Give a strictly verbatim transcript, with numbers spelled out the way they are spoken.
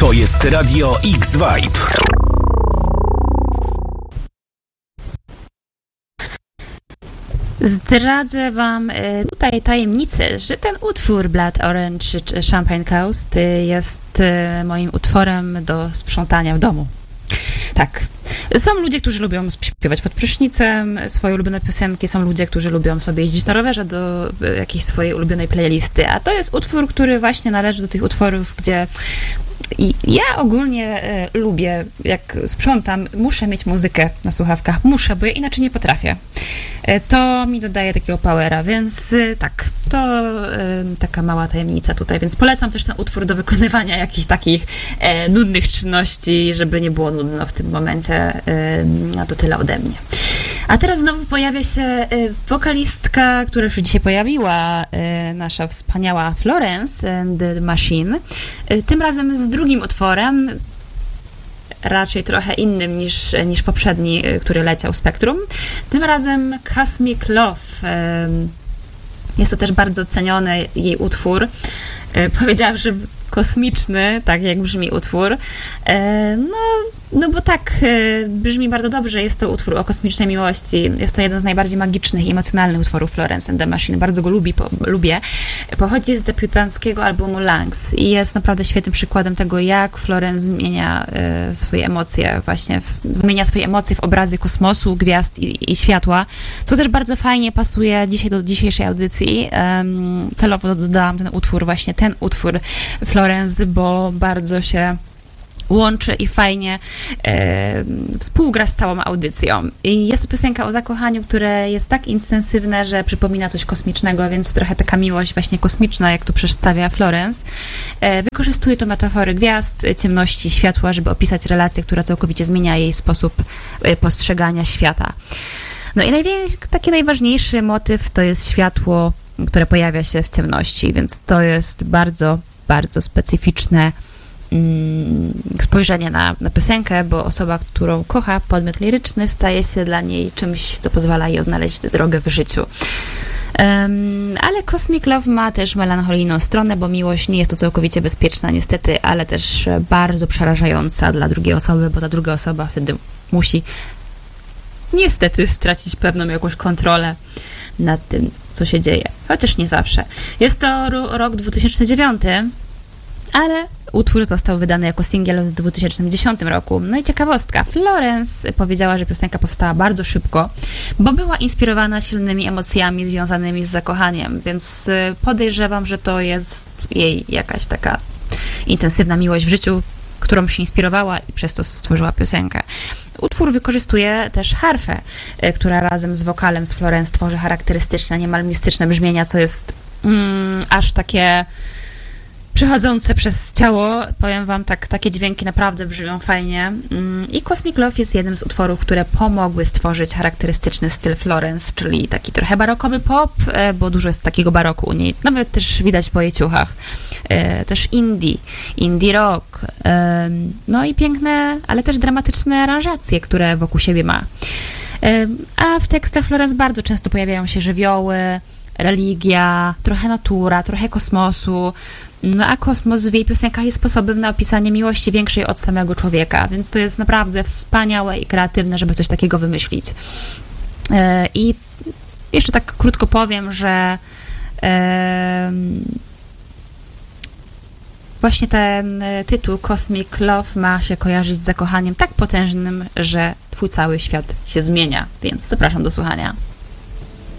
To jest Radio X-Vibe. Zdradzę wam tutaj tajemnicę, że ten utwór Blood Orange Champagne Coast jest moim utworem do sprzątania w domu. Tak. Są ludzie, którzy lubią śpiewać pod prysznicem swoje ulubione piosenki, są ludzie, którzy lubią sobie jeździć na rowerze do jakiejś swojej ulubionej playlisty, a to jest utwór, który właśnie należy do tych utworów, gdzie i ja ogólnie e, lubię, jak sprzątam, muszę mieć muzykę na słuchawkach, muszę, bo ja inaczej nie potrafię. E, to mi dodaje takiego powera, więc e, tak, to e, taka mała tajemnica tutaj, więc polecam też ten utwór do wykonywania jakichś takich e, nudnych czynności, żeby nie było nudno w tym momencie. E, no to tyle ode mnie. A teraz znowu pojawia się e, wokalistka, która już dzisiaj pojawiła, e, nasza wspaniała Florence and the Machine. E, tym razem z drugim utworem, raczej trochę innym niż, niż poprzedni, który leciał Spektrum. Tym razem Cosmic Love. Jest to też bardzo ceniony jej utwór. Powiedziałam, że kosmiczny, tak jak brzmi utwór. No, no bo tak, brzmi bardzo dobrze. Jest to utwór o kosmicznej miłości. Jest to jeden z najbardziej magicznych i emocjonalnych utworów Florence and the Machine. Bardzo go lubi, po, lubię. Pochodzi z debiutanckiego albumu Lungs i jest naprawdę świetnym przykładem tego, jak Florence zmienia e, swoje emocje, właśnie w, zmienia swoje emocje w obrazy kosmosu, gwiazd i, i światła, co też bardzo fajnie pasuje dzisiaj do dzisiejszej audycji. Um, celowo dodałam ten utwór, właśnie ten utwór Florence, bo bardzo się łączy i fajnie e, współgra z całą audycją. I jest to piosenka o zakochaniu, które jest tak intensywne, że przypomina coś kosmicznego, więc trochę taka miłość właśnie kosmiczna, jak tu przedstawia Florence. E, wykorzystuje to metafory gwiazd, ciemności, światła, żeby opisać relację, która całkowicie zmienia jej sposób e, postrzegania świata. No i najwię- taki najważniejszy motyw to jest światło, które pojawia się w ciemności, więc to jest bardzo, bardzo specyficzne spojrzenie na, na piosenkę, bo osoba, którą kocha, podmiot liryczny, staje się dla niej czymś, co pozwala jej odnaleźć drogę w życiu. Um, ale Cosmic Love ma też melancholijną stronę, bo miłość nie jest to całkowicie bezpieczna niestety, ale też bardzo przerażająca dla drugiej osoby, bo ta druga osoba wtedy musi niestety stracić pewną jakąś kontrolę nad tym, co się dzieje. Chociaż nie zawsze. Jest to rok dwa tysiące dziewiąty, ale utwór został wydany jako singiel w dwa tysiące dziesiątym roku. No i ciekawostka. Florence powiedziała, że piosenka powstała bardzo szybko, bo była inspirowana silnymi emocjami związanymi z zakochaniem, więc podejrzewam, że to jest jej jakaś taka intensywna miłość w życiu, którą się inspirowała i przez to stworzyła piosenkę. Utwór wykorzystuje też harfę, która razem z wokalem z Florence tworzy charakterystyczne, niemal mistyczne brzmienia, co jest mm, aż takie przechodzące przez ciało. Powiem wam, tak, takie dźwięki naprawdę brzmią fajnie. I Cosmic Love jest jednym z utworów, które pomogły stworzyć charakterystyczny styl Florence, czyli taki trochę barokowy pop, bo dużo jest takiego baroku u niej. Nawet też widać po jej ciuchach. Też indie, indie rock. No i piękne, ale też dramatyczne aranżacje, które wokół siebie ma. A w tekstach Florence bardzo często pojawiają się żywioły, religia, trochę natura, trochę kosmosu. No a kosmos w jej piosenkach jest sposobem na opisanie miłości większej od samego człowieka, więc to jest naprawdę wspaniałe i kreatywne, żeby coś takiego wymyślić. I jeszcze tak krótko powiem, że właśnie ten tytuł Cosmic Love ma się kojarzyć z zakochaniem tak potężnym, że twój cały świat się zmienia, więc zapraszam do słuchania.